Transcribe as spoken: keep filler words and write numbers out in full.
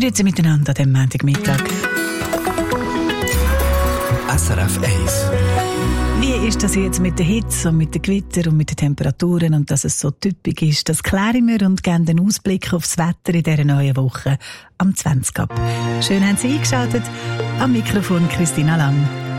Grüezi miteinander an diesem Montagmittag. S R F eins. Wie ist das jetzt mit der Hitze und mit den Gewitter und mit den Temperaturen und dass es so typisch ist? Das klären wir und geben den Ausblick aufs Wetter in dieser neuen Woche am zwanzig ab. Schön haben Sie eingeschaltet. Am Mikrofon Christina Lang.